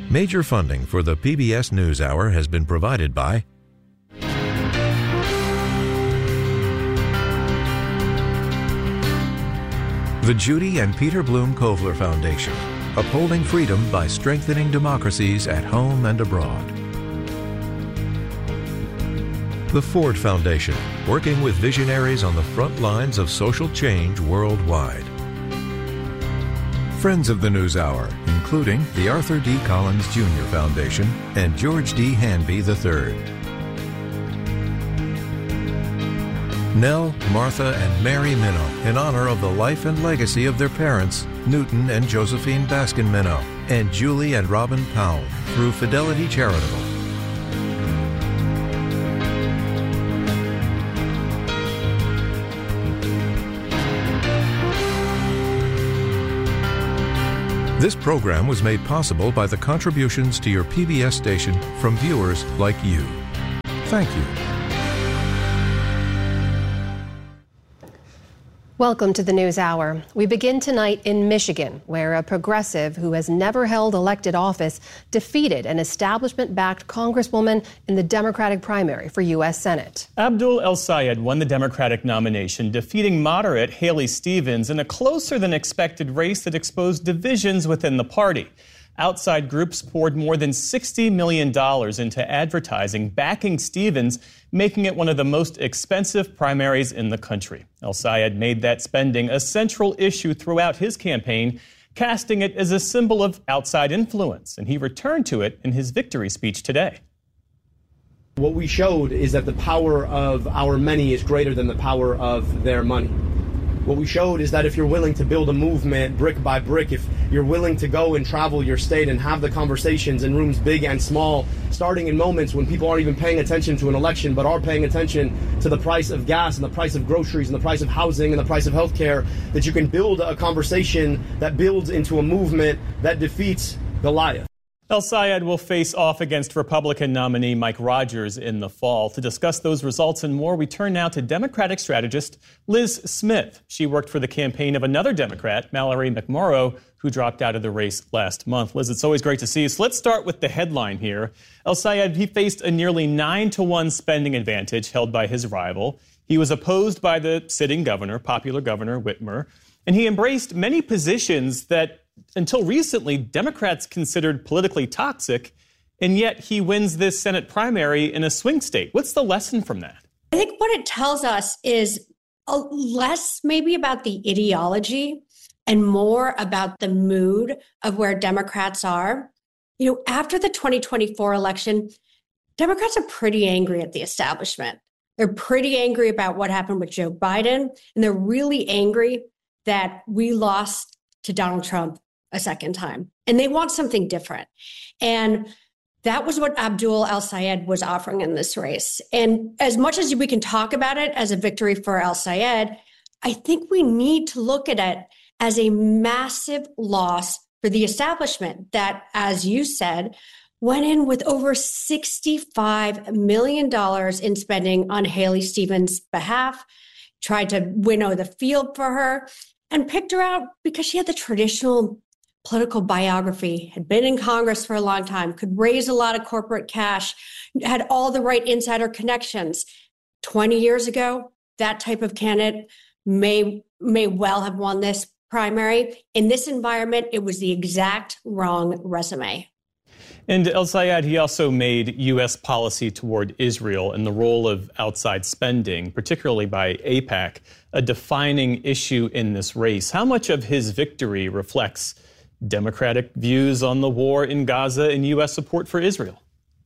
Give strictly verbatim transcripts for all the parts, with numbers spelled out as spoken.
Major funding for the P B S NewsHour has been provided by the Judy and Peter Bloom Kovler Foundation, upholding freedom by strengthening democracies at home and abroad. The Ford Foundation, working with visionaries on the front lines of social change worldwide. Friends of the NewsHour, including the Arthur D. Collins Junior Foundation and George D. Hanby the third. Nell, Martha, and Mary Minow, in honor of the life and legacy of their parents, Newton and Josephine Baskin Minow, and Julie and Robin Powell, through Fidelity Charitable. This program was made possible by the contributions to your P B S station from viewers like you. Thank you. Welcome to the NewsHour. We begin tonight in Michigan, where a progressive who has never held elected office defeated an establishment-backed congresswoman in the Democratic primary for U S Senate. Abdul El-Sayed won the Democratic nomination, defeating moderate Haley Stevens in a closer-than-expected race that exposed divisions within the party. Outside groups poured more than sixty million dollars into advertising backing Stevens, making it one of the most expensive primaries in the country. El-Sayed made that spending a central issue throughout his campaign, casting it as a symbol of outside influence, and he returned to it in his victory speech today. What we showed is that the power of our many is greater than the power of their money. What we showed is that if you're willing to build a movement brick by brick, if you're willing to go and travel your state and have the conversations in rooms big and small, starting in moments when people aren't even paying attention to an election, but are paying attention to the price of gas and the price of groceries and the price of housing and the price of healthcare, that you can build a conversation that builds into a movement that defeats Goliath. El-Sayed will face off against Republican nominee Mike Rogers in the fall. To discuss those results and more, we turn now to Democratic strategist Liz Smith. She worked for the campaign of another Democrat, Mallory McMorrow, who dropped out of the race last month. Liz, it's always great to see you. So let's start with the headline here. El-Sayed, he faced a nearly nine to one spending advantage held by his rival. He was opposed by the sitting governor, popular Governor Whitmer, and he embraced many positions that until recently, Democrats considered politically toxic, and yet he wins this Senate primary in a swing state. What's the lesson from that? I think what it tells us is a less maybe about the ideology and more about the mood of where Democrats are. You know, after the twenty twenty-four election, Democrats are pretty angry at the establishment. They're pretty angry about what happened with Joe Biden, and they're really angry that we lost to Donald Trump a second time. And they want something different. And that was what Abdul El-Sayed was offering in this race. And as much as we can talk about it as a victory for El-Sayed, I think we need to look at it as a massive loss for the establishment that, as you said, went in with over sixty-five million dollars in spending on Haley Stevens' behalf, tried to winnow the field for her, and picked her out because she had the traditional political biography, had been in Congress for a long time, could raise a lot of corporate cash, had all the right insider connections. twenty years ago, that type of candidate may, may well have won this primary. In this environment, it was the exact wrong resume. And El-Sayed, he also made U S policy toward Israel and the role of outside spending, particularly by AIPAC, a defining issue in this race. How much of his victory reflects Democratic views on the war in Gaza and U S support for Israel?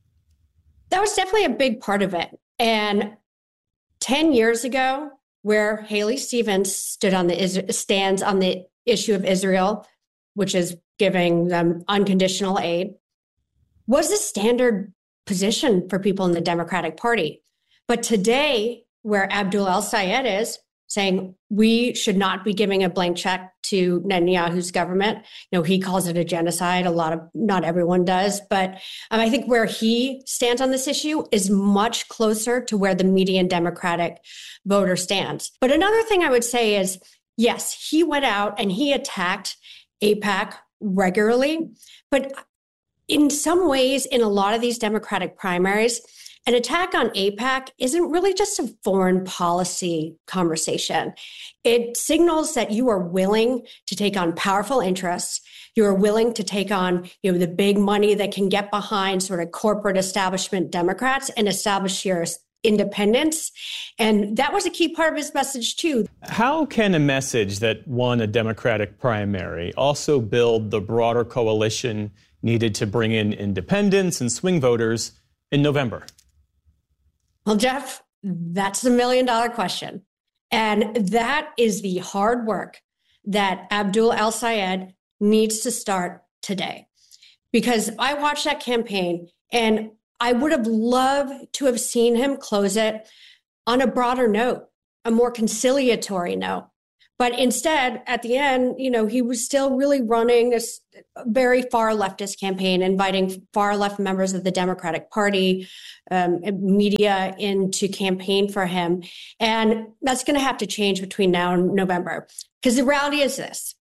That was definitely a big part of it. And ten years ago, where Haley Stevens stood on the stands on the issue of Israel, which is giving them unconditional aid, was the standard position for people in the Democratic Party. But today, where Abdul El-Sayed is saying we should not be giving a blank check to Netanyahu's government. You know, he calls it a genocide. A lot of, not everyone does. But um, I think where he stands on this issue is much closer to where the median Democratic voter stands. But another thing I would say is, yes, he went out and he attacked AIPAC regularly. But in some ways, in a lot of these Democratic primaries, an attack on AIPAC isn't really just a foreign policy conversation. It signals that you are willing to take on powerful interests. You are willing to take on, you know, the big money that can get behind sort of corporate establishment Democrats and establish your independence. And that was a key part of his message, too. How can a message that won a Democratic primary also build the broader coalition needed to bring in independents and swing voters in November? Well, Jeff, that's the million dollar question. And that is the hard work that Abdul El-Sayed needs to start today. Because I watched that campaign and I would have loved to have seen him close it on a broader note, a more conciliatory note. But instead, at the end, you know, he was still really running this very far leftist campaign, inviting far left members of the Democratic Party, um, media in to campaign for him. And that's going to have to change between now and November. Because the reality is this.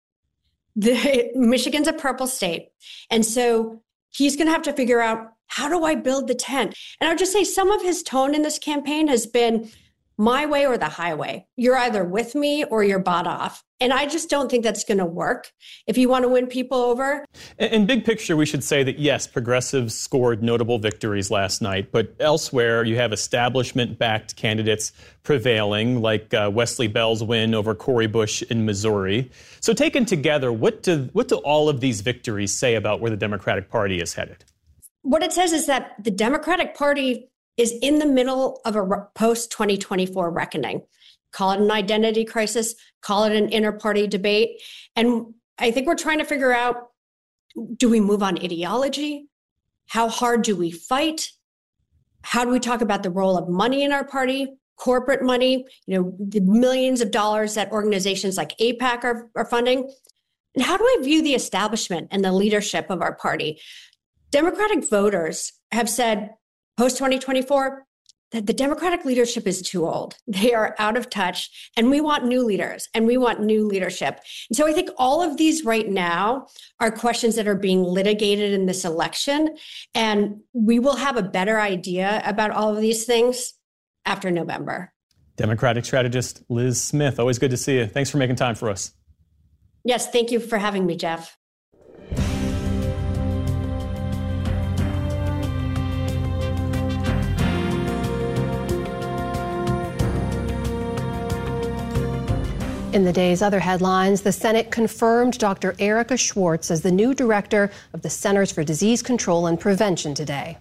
The, Michigan's a purple state. And so he's going to have to figure out, how do I build the tent? And I would just say some of his tone in this campaign has been my way or the highway. You're either with me or you're bought off. And I just don't think that's going to work if you want to win people over. In big picture, we should say that, yes, progressives scored notable victories last night. But elsewhere, you have establishment-backed candidates prevailing, like uh, Wesley Bell's win over Cori Bush in Missouri. So taken together, what do, what do all of these victories say about where the Democratic Party is headed? What it says is that the Democratic Party is in the middle of a post twenty twenty-four reckoning. Call it an identity crisis, call it an inter-party debate. And I think we're trying to figure out, do we move on ideology? How hard do we fight? How do we talk about the role of money in our party, corporate money, you know, the millions of dollars that organizations like AIPAC are, are funding? And how do I view the establishment and the leadership of our party? Democratic voters have said post twenty twenty-four that the Democratic leadership is too old. They are out of touch, and we want new leaders, and we want new leadership. And so I think all of these right now are questions that are being litigated in this election, and we will have a better idea about all of these things after November. Democratic strategist Liz Smith, always good to see you. Thanks for making time for us. Yes, thank you for having me, Jeff. In the day's other headlines, the Senate confirmed Doctor Erica Schwartz as the new director of the Centers for Disease Control and Prevention today.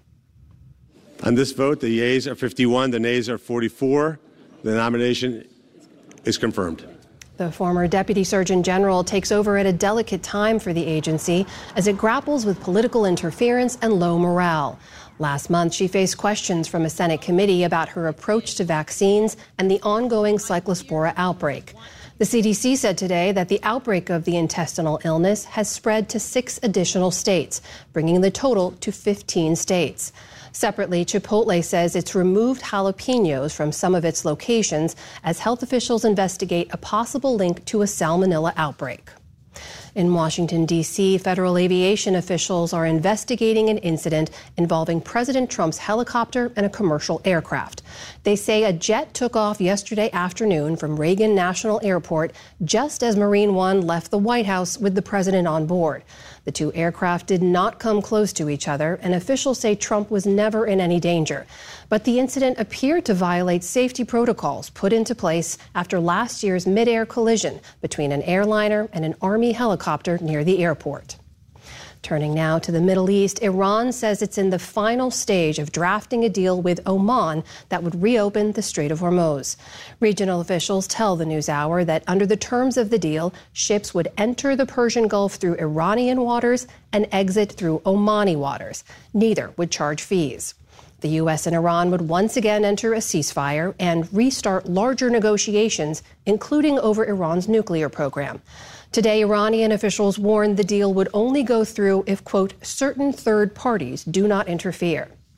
On this vote, the yeas are fifty-one, the nays are forty-four. The nomination is confirmed. The former Deputy Surgeon General takes over at a delicate time for the agency as it grapples with political interference and low morale. Last month, she faced questions from a Senate committee about her approach to vaccines and the ongoing cyclospora outbreak. The C D C said today that the outbreak of the intestinal illness has spread to six additional states, bringing the total to fifteen states. Separately, Chipotle says it's removed jalapenos from some of its locations as health officials investigate a possible link to a salmonella outbreak. In Washington, D C, federal aviation officials are investigating an incident involving President Trump's helicopter and a commercial aircraft. They say a jet took off yesterday afternoon from Reagan National Airport just as Marine One left the White House with the president on board. The two aircraft did not come close to each other, and officials say Trump was never in any danger. But the incident appeared to violate safety protocols put into place after last year's mid-air collision between an airliner and an Army helicopter near the airport. Turning now to the Middle East, Iran says it's in the final stage of drafting a deal with Oman that would reopen the Strait of Hormuz. Regional officials tell the NewsHour that under the terms of the deal, ships would enter the Persian Gulf through Iranian waters and exit through Omani waters. Neither would charge fees. The U S and Iran would once again enter a ceasefire and restart larger negotiations, including over Iran's nuclear program. Today, Iranian officials warned the deal would only go through if, quote, certain third parties do not interfere.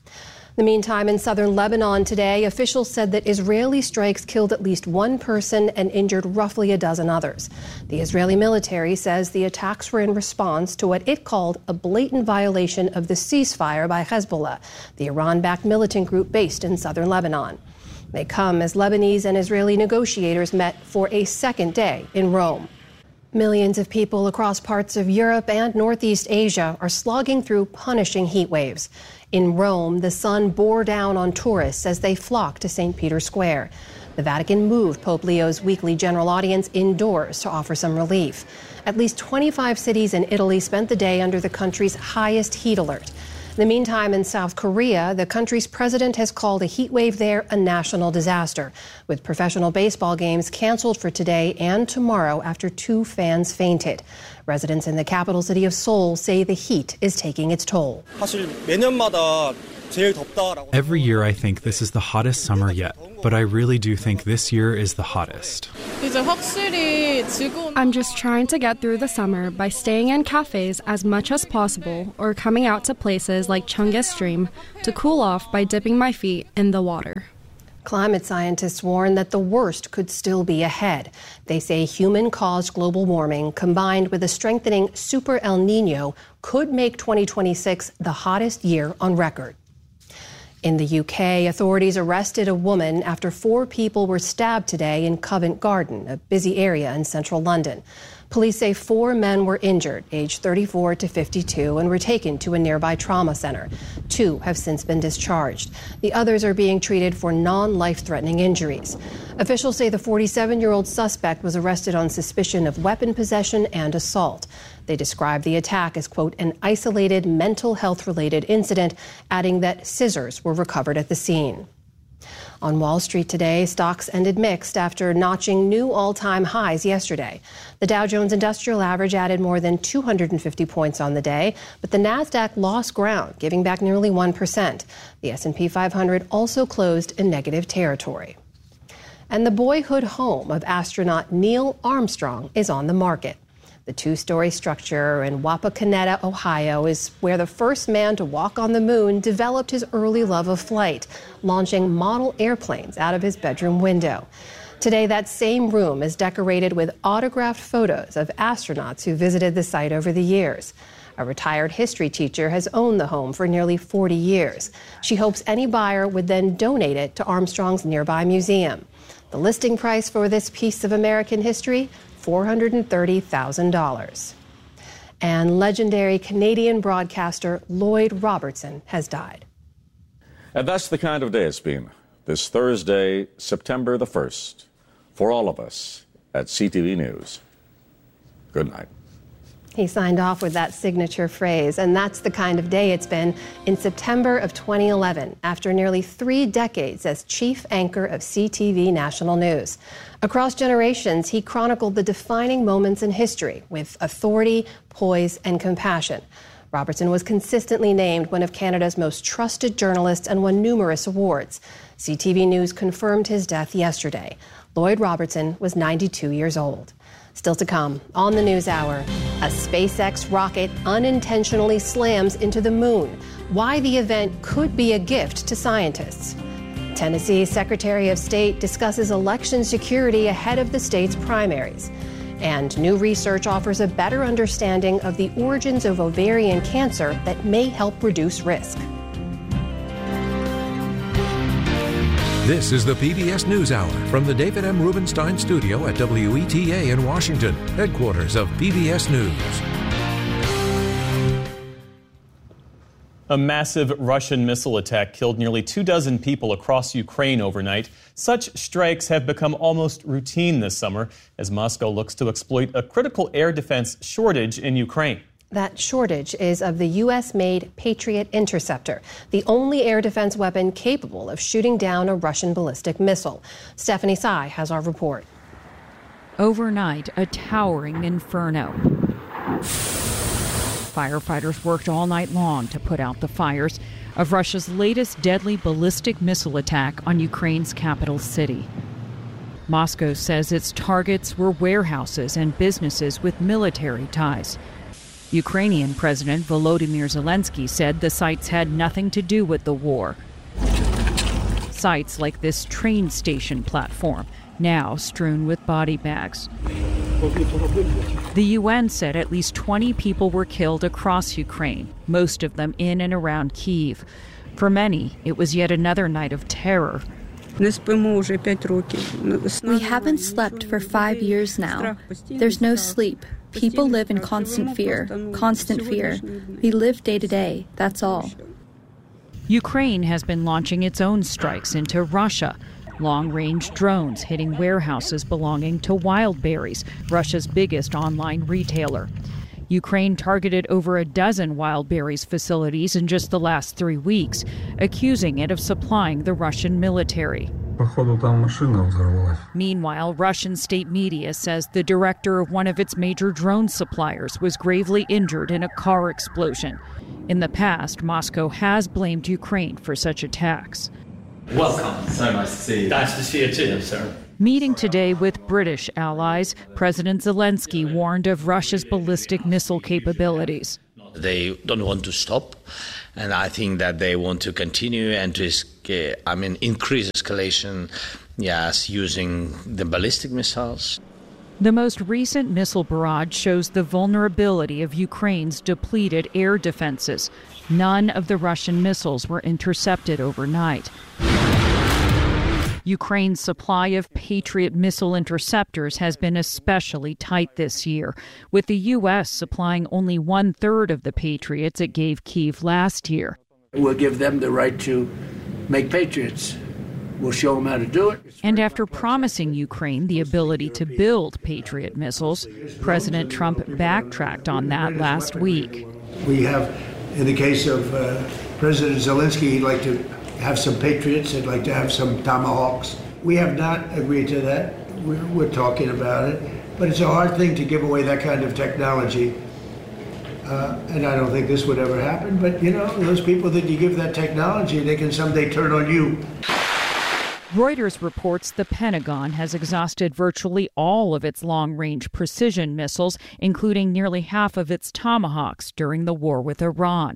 In the meantime, in southern Lebanon today, officials said that Israeli strikes killed at least one person and injured roughly a dozen others. The Israeli military says the attacks were in response to what it called a blatant violation of the ceasefire by Hezbollah, the Iran-backed militant group based in southern Lebanon. They come as Lebanese and Israeli negotiators met for a second day in Rome. Millions of people across parts of Europe and Northeast Asia are slogging through punishing heat waves. In Rome, the sun bore down on tourists as they flocked to Saint Peter's Square. The Vatican moved Pope Leo's weekly general audience indoors to offer some relief. At least twenty-five cities in Italy spent the day under the country's highest heat alert. In the meantime, in South Korea, the country's president has called a heat wave there a national disaster, with professional baseball games canceled for today and tomorrow after two fans fainted. Residents in the capital city of Seoul say the heat is taking its toll. Every year I think this is the hottest summer yet, but I really do think this year is the hottest. I'm just trying to get through the summer by staying in cafes as much as possible or coming out to places like Cheonggye Stream to cool off by dipping my feet in the water. Climate scientists warn that the worst could still be ahead. They say human-caused global warming combined with a strengthening Super El Nino could make twenty twenty-six the hottest year on record. In the U K, authorities arrested a woman after four people were stabbed today in Covent Garden, a busy area in central London. Police say four men were injured, aged thirty-four to fifty-two, and were taken to a nearby trauma center. Two have since been discharged. The others are being treated for non-life-threatening injuries. Officials say the forty-seven-year-old suspect was arrested on suspicion of weapon possession and assault. They described the attack as, quote, an isolated mental health-related incident, adding that scissors were recovered at the scene. On Wall Street today, stocks ended mixed after notching new all-time highs yesterday. The Dow Jones Industrial Average added more than two hundred fifty points on the day, but the Nasdaq lost ground, giving back nearly one percent. The S and P five hundred also closed in negative territory. And the boyhood home of astronaut Neil Armstrong is on the market. The two-story structure in Wapakoneta, Ohio, is where the first man to walk on the moon developed his early love of flight, launching model airplanes out of his bedroom window. Today, that same room is decorated with autographed photos of astronauts who visited the site over the years. A retired history teacher has owned the home for nearly forty years. She hopes any buyer would then donate it to Armstrong's nearby museum. The listing price for this piece of American history, four hundred thirty thousand dollars. And legendary Canadian broadcaster Lloyd Robertson has died. And that's the kind of day it's been this Thursday, September the first, for all of us at C T V News. Good night. He signed off with that signature phrase, and that's the kind of day it's been in September of twenty eleven, after nearly three decades as chief anchor of C T V National News. Across generations, he chronicled the defining moments in history with authority, poise, and compassion. Robertson was consistently named one of Canada's most trusted journalists and won numerous awards. C T V News confirmed his death yesterday. Lloyd Robertson was ninety-two years old. Still to come on the News Hour, a SpaceX rocket unintentionally slams into the moon. Why the event could be a gift to scientists. Tennessee's Secretary of State discusses election security ahead of the state's primaries. And new research offers a better understanding of the origins of ovarian cancer that may help reduce risk. This is the P B S NewsHour from the David M. Rubenstein Studio at W E T A in Washington, headquarters of P B S News. A massive Russian missile attack killed nearly two dozen people across Ukraine overnight. Such strikes have become almost routine this summer as Moscow looks to exploit a critical air defense shortage in Ukraine. That shortage is of the U S-made Patriot Interceptor, the only air defense weapon capable of shooting down a Russian ballistic missile. Stephanie Tsai has our report. Overnight, a towering inferno. Firefighters worked all night long to put out the fires of Russia's latest deadly ballistic missile attack on Ukraine's capital city. Moscow says its targets were warehouses and businesses with military ties. Ukrainian President Volodymyr Zelensky said the sites had nothing to do with the war. sites like this train station platform, now strewn with body bags. The U N said at least twenty people were killed across Ukraine, most of them in and around Kyiv. For many, it was yet another night of terror. We haven't slept for five years now. There's no sleep. People live in constant fear, constant fear. We live day to day, that's all. Ukraine has been launching its own strikes into Russia. Long-range drones hitting warehouses belonging to Wildberries, Russia's biggest online retailer. Ukraine targeted over a dozen Wildberries facilities in just the last three weeks, accusing it of supplying the Russian military. Meanwhile, Russian state media says the director of one of its major drone suppliers was gravely injured in a car explosion. In the past, Moscow has blamed Ukraine for such attacks. Welcome. So nice to see you. Nice to see you too, sir. Meeting today with British allies, President Zelensky warned of Russia's ballistic missile capabilities. They don't want to stop, and I think that they want to continue and to, I mean, increase escalation, yes, using the ballistic missiles. The most recent missile barrage shows the vulnerability of Ukraine's depleted air defenses. None of the Russian missiles were intercepted overnight. Ukraine's supply of Patriot missile interceptors has been especially tight this year, with the U S supplying only one-third of the Patriots it gave Kyiv last year. We'll give them the right to make Patriots. We'll show them how to do it. And after promising Ukraine the ability to build Patriot missiles, President Trump backtracked on that last week. We have, in the case of uh, President Zelensky, he'd like to have some Patriots, he'd like to have some Tomahawks. We have not agreed to that. We're, we're talking about it. But it's a hard thing to give away that kind of technology. Uh, and I don't think this would ever happen. But, you know, those people that you give that technology, they can someday turn on you. Reuters reports the Pentagon has exhausted virtually all of its long-range precision missiles, including nearly half of its Tomahawks during the war with Iran.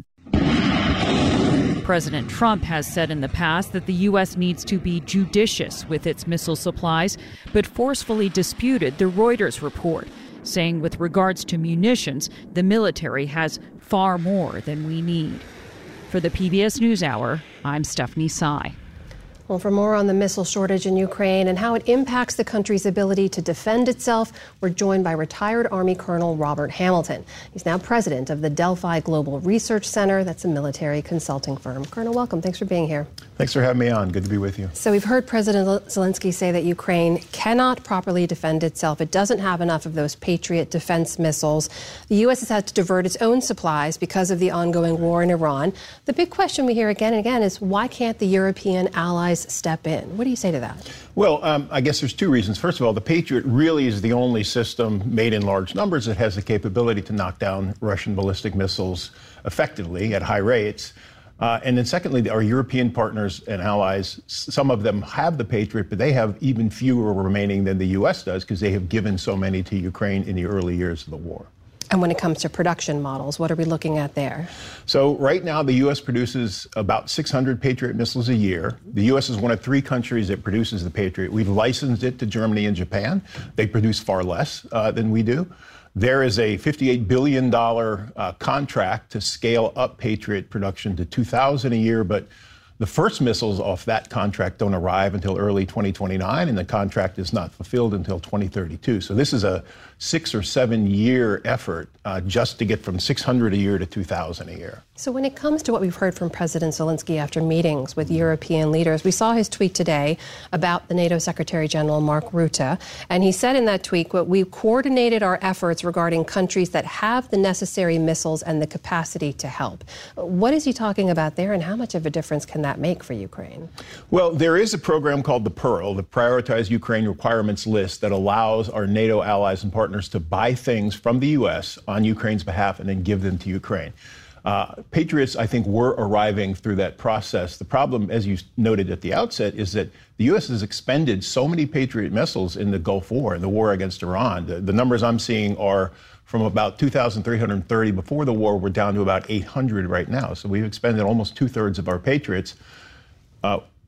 President Trump has said in the past that the U S needs to be judicious with its missile supplies, but forcefully disputed the Reuters report, saying with regards to munitions, the military has far more than we need. For the P B S NewsHour, I'm Stephanie Sy. Well, for more on the missile shortage in Ukraine and how it impacts the country's ability to defend itself, we're joined by retired Army Colonel Robert Hamilton. He's now president of the Delphi Global Research Center. That's a military consulting firm. Colonel, welcome. Thanks for being here. Thanks for having me on. Good to be with you. So we've heard President Zelensky say that Ukraine cannot properly defend itself. It doesn't have enough of those Patriot defense missiles. The U S has had to divert its own supplies because of the ongoing war in Iran. The big question we hear again and again is why can't the European allies step in? What do you say to that? Well, um, I guess there's two reasons. First of all, the Patriot really is the only system made in large numbers that has the capability to knock down Russian ballistic missiles effectively at high rates. Uh, and then secondly, our European partners and allies, some of them have the Patriot, but they have even fewer remaining than the U S does because they have given so many to Ukraine in the early years of the war. And when it comes to production models, what are we looking at there? So right now, the U S produces about six hundred Patriot missiles a year. The U S is one of three countries that produces the Patriot. We've licensed it to Germany and Japan. They produce far less uh, than we do. There is a fifty-eight billion dollars uh, contract to scale up Patriot production to two thousand a year, but the first missiles off that contract don't arrive until early twenty twenty-nine, and the contract is not fulfilled until twenty thirty-two. So this is a six or seven year effort uh, just to get from six hundred a year to two thousand a year. So when it comes to what we've heard from President Zelensky after meetings with European leaders, we saw his tweet today about the NATO Secretary General Mark Rutte, and he said in that tweet, "What we've coordinated our efforts regarding countries that have the necessary missiles and the capacity to help." What is he talking about there, and how much of a difference can that make for Ukraine? Well, there is a program called the Pearl, the Prioritized Ukraine Requirements List, that allows our NATO allies and partners to buy things from the U S on Ukraine's behalf and then give them to Ukraine. Uh, Patriots, I think, were arriving through that process. The problem, as you noted at the outset, is that the U S has expended so many Patriot missiles in the Gulf War, in the war against Iran. The, the numbers I'm seeing are from about two thousand three hundred thirty before the war, we're down to about eight hundred right now. So we've expended almost two-thirds of our Patriots. Uh,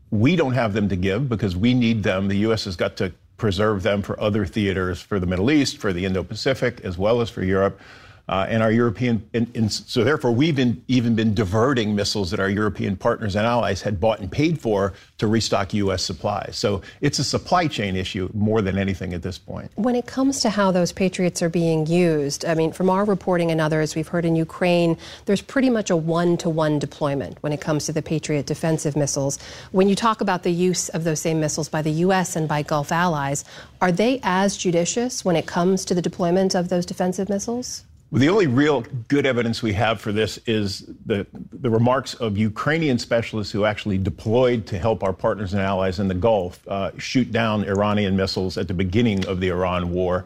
we don't have them to give because we need them. The U S has got to preserve them for other theaters, for the Middle East, for the Indo-Pacific, as well as for Europe. Uh, and our European, and, and so therefore we've been even been diverting missiles that our European partners and allies had bought and paid for to restock U S supplies. So it's a supply chain issue more than anything at this point. When it comes to how those Patriots are being used, I mean, from our reporting and others we've heard in Ukraine, there's pretty much a one-to-one deployment when it comes to the Patriot defensive missiles. When you talk about the use of those same missiles by the U S and by Gulf allies, are they as judicious when it comes to the deployment of those defensive missiles? Well, the only real good evidence we have for this is the, the remarks of Ukrainian specialists who actually deployed to help our partners and allies in the Gulf uh, shoot down Iranian missiles at the beginning of the Iran war.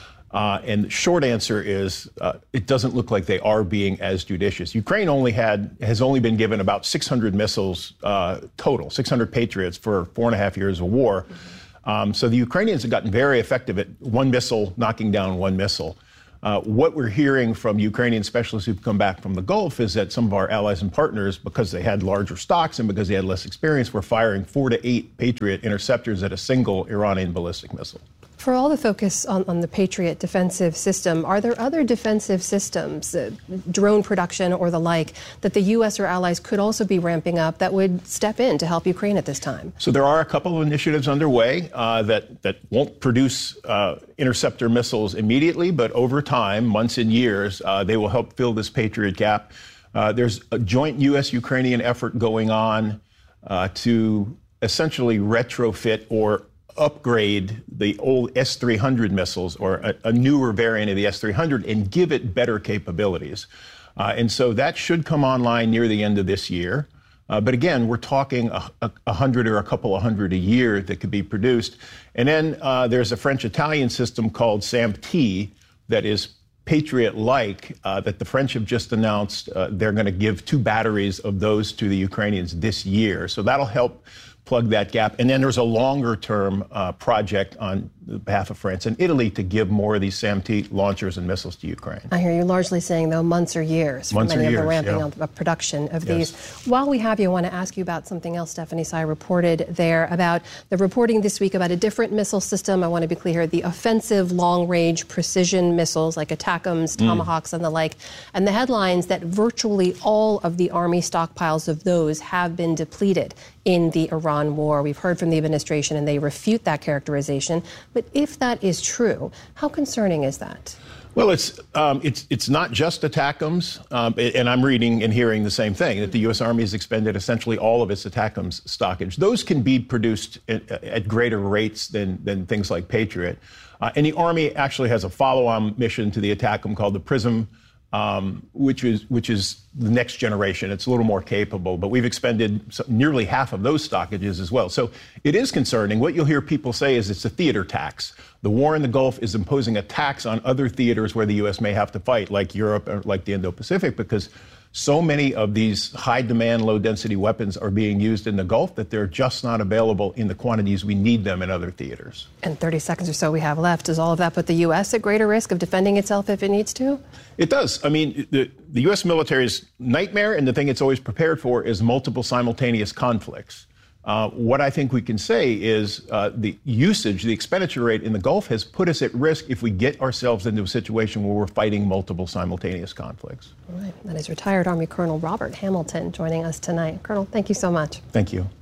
Uh, and the short answer is uh, it doesn't look like they are being as judicious. Ukraine only had has only been given about six hundred missiles uh, total, six hundred Patriots for four and a half years of war. Um, so the Ukrainians have gotten very effective at one missile knocking down one missile. Uh, what we're hearing from Ukrainian specialists who've come back from the Gulf is that some of our allies and partners, because they had larger stocks and because they had less experience, were firing four to eight Patriot interceptors at a single Iranian ballistic missile. For all the focus on, on the Patriot defensive system, are there other defensive systems, uh, drone production or the like, that the U S or allies could also be ramping up that would step in to help Ukraine at this time? So there are a couple of initiatives underway uh, that, that won't produce uh, interceptor missiles immediately, but over time, months and years, uh, they will help fill this Patriot gap. Uh, there's a joint U S-Ukrainian effort going on uh, to essentially retrofit or upgrade the old S three hundred missiles or a, a newer variant of the S three hundred and give it better capabilities. Uh, and so that should come online near the end of this year. Uh, but again, we're talking a, a, a hundred or a couple of hundred a year that could be produced. And then uh, there's a French-Italian system called SAM-T that is Patriot-like uh, that the French have just announced uh, they're going to give two batteries of those to the Ukrainians this year. So that'll help plug that gap. And then there's a longer-term uh, project on behalf of France and Italy to give more of these SAM-T launchers and missiles to Ukraine. I hear you largely saying, though, months or years months for many or of the years, ramping yeah. up of production of Yes. these. While we have you, I want to ask you about something else Stephanie Sy reported there about the reporting this week about a different missile system. I want to be clear, the offensive long-range precision missiles like ATACMS, Tomahawks, mm. and the like, and the headlines that virtually all of the Army stockpiles of those have been depleted in the Iran war. We've heard from the administration and they refute that characterization. But if that is true, how concerning is that? Well, it's um, it's it's not just ATACMS, um, and I'm reading and hearing the same thing, that the U S. Army has expended essentially all of its ATACMS stockage. Those can be produced at, at greater rates than, than things like Patriot. Uh, and the Army actually has a follow-on mission to the ATACMS called the PRISM, Um, which is which is the next generation. It's a little more capable, but we've expended nearly half of those stockages as well. So it is concerning. What you'll hear people say is it's a theater tax. The war in the Gulf is imposing a tax on other theaters where the U S may have to fight, like Europe or like the Indo-Pacific, because so many of these high-demand, low-density weapons are being used in the Gulf that they're just not available in the quantities we need them in other theaters. And thirty seconds or so we have left. Does all of that put the U S at greater risk of defending itself if it needs to? It does. I mean, the, the U S military's nightmare and the thing it's always prepared for is multiple simultaneous conflicts. Uh, what I think we can say is uh, the usage, the expenditure rate in the Gulf has put us at risk if we get ourselves into a situation where we're fighting multiple simultaneous conflicts. All right. That is retired Army Colonel Robert Hamilton joining us tonight. Colonel, thank you so much. Thank you.